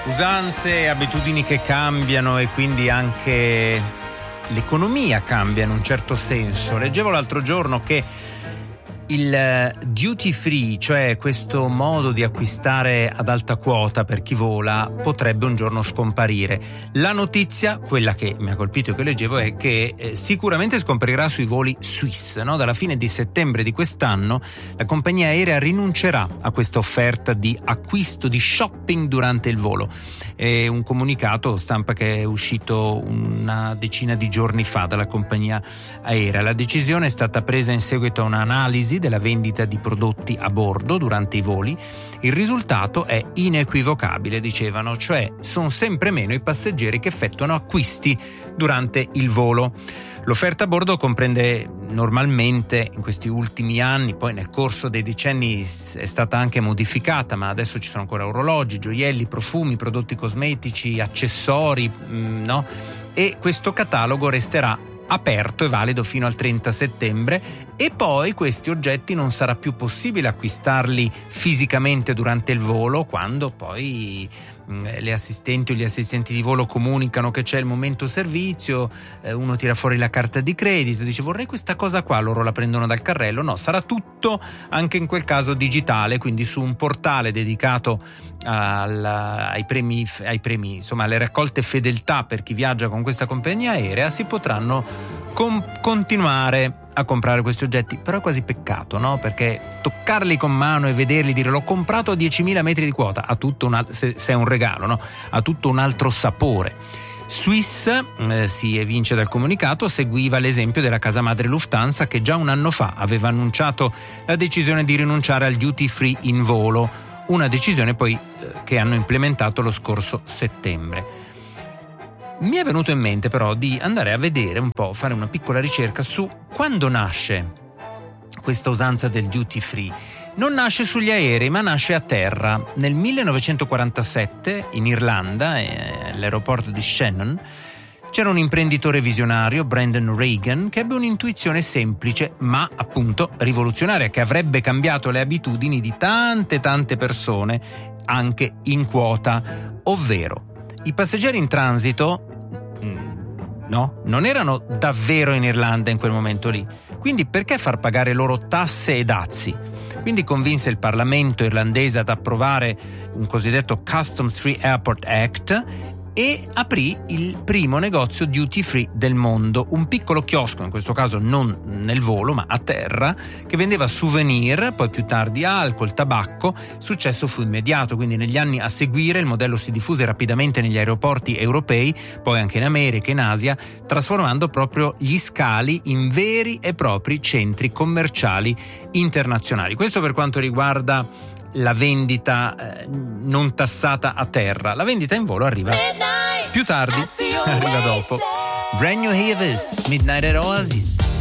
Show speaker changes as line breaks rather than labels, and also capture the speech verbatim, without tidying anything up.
Usanze e abitudini che cambiano e quindi anche l'economia cambia in un certo senso. Leggevo l'altro giorno che il duty free, cioè questo modo di acquistare ad alta quota per chi vola, potrebbe un giorno scomparire. La notizia, quella che mi ha colpito e che leggevo, è che eh, sicuramente scomparirà sui voli Swiss, no? Dalla fine di settembre di quest'anno la compagnia aerea rinuncerà a questa offerta di acquisto, di shopping durante il volo. È un comunicato stampa che è uscito una decina di giorni fa dalla compagnia aerea. La decisione è stata presa in seguito a un'analisi della vendita di prodotti a bordo durante i voli. Il risultato è inequivocabile, dicevano, cioè sono sempre meno i passeggeri che effettuano acquisti durante il volo. L'offerta a bordo comprende normalmente, in questi ultimi anni, poi nel corso dei decenni è stata anche modificata, ma adesso ci sono ancora orologi, gioielli, profumi, prodotti cosmetici, accessori, mh, no? E questo catalogo resterà aperto e valido fino al trenta settembre, e poi questi oggetti non sarà più possibile acquistarli fisicamente durante il volo, quando poi mh, le assistenti o gli assistenti di volo comunicano che c'è il momento servizio, eh, uno tira fuori la carta di credito, dice vorrei questa cosa qua, loro la prendono dal carrello. No, sarà tutto anche in quel caso digitale, quindi su un portale dedicato al, ai premi, ai premi, insomma alle raccolte fedeltà per chi viaggia con questa compagnia aerea, si potranno com- continuare a comprare questi oggetti. Però è quasi peccato, no? Perché toccarli con mano e vederli, dire l'ho comprato a diecimila metri di quota, ha tutto un altro, se, se è un regalo, no? Ha tutto un altro sapore. Swiss, eh, si evince dal comunicato, seguiva l'esempio della casa madre Lufthansa, che già un anno fa aveva annunciato la decisione di rinunciare al duty free in volo, una decisione poi eh, che hanno implementato lo scorso settembre. Mi è venuto in mente però di andare a vedere un po', fare una piccola ricerca su quando nasce questa usanza del duty free. Non nasce sugli aerei, ma nasce a terra. Nel millenovecentoquarantasette in Irlanda, all'aeroporto di Shannon, c'era un imprenditore visionario, Brendan Reagan, che ebbe un'intuizione semplice ma appunto rivoluzionaria, che avrebbe cambiato le abitudini di tante tante persone anche in quota, ovvero i passeggeri in transito no, non erano davvero in Irlanda in quel momento lì, quindi perché far pagare loro tasse e dazi? Quindi convinse il Parlamento irlandese ad approvare un cosiddetto Customs Free Airport Act e aprì il primo negozio duty free del mondo, un piccolo chiosco, in questo caso non nel volo ma a terra, che vendeva souvenir, poi più tardi alcol, tabacco. Il successo fu immediato, quindi negli anni a seguire il modello si diffuse rapidamente negli aeroporti europei, poi anche in America, in Asia, trasformando proprio gli scali in veri e propri centri commerciali internazionali. Questo per quanto riguarda la vendita eh, non tassata a terra. La vendita in volo arriva più tardi, arriva dopo. Brand New Avis, Midnight at Oasis.